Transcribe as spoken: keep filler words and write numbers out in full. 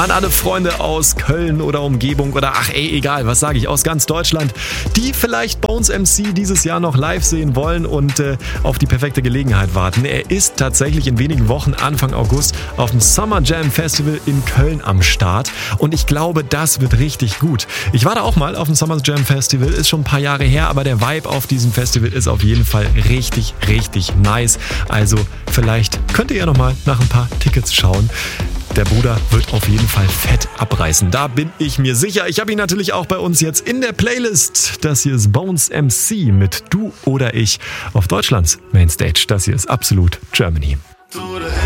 An alle Freunde aus Köln oder Umgebung oder ach ey, egal, was sage ich, aus ganz Deutschland, die vielleicht Bones M C dieses Jahr noch live sehen wollen und äh, auf die perfekte Gelegenheit warten. Er ist tatsächlich in wenigen Wochen, Anfang August, auf dem Summer Jam Festival in Köln am Start und ich glaube, das wird richtig gut. Ich war da auch mal auf dem Summer Jam Festival, ist schon ein paar Jahre her, aber der Vibe auf diesem Festival ist auf jeden Fall richtig, richtig nice. Also vielleicht könnt ihr ja nochmal nach ein paar Tickets schauen. Der Bruder wird auf jeden Fall fett abreißen. Da bin ich mir sicher. Ich habe ihn natürlich auch bei uns jetzt in der Playlist. Das hier ist Bones M C mit Du oder Ich auf Deutschlands Mainstage. Das hier ist Absolut Germany.